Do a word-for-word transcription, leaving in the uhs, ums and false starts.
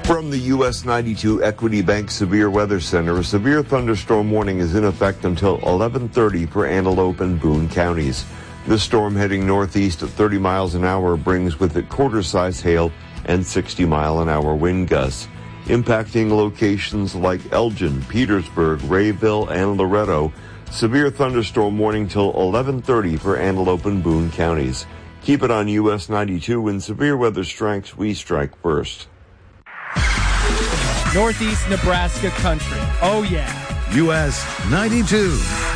From the U S ninety-two Equity Bank Severe Weather Center, a severe thunderstorm warning is in effect until eleven thirty for Antelope and Boone counties. This storm heading northeast at thirty miles an hour brings with it quarter-size hail and sixty mile an hour wind gusts, impacting locations like Elgin, Petersburg, Rayville, and Loretto. Severe thunderstorm warning till eleven thirty for Antelope and Boone counties. Keep it on U S ninety-two. When severe weather strikes, we strike first. Northeast Nebraska country. Oh, yeah. U S ninety-two.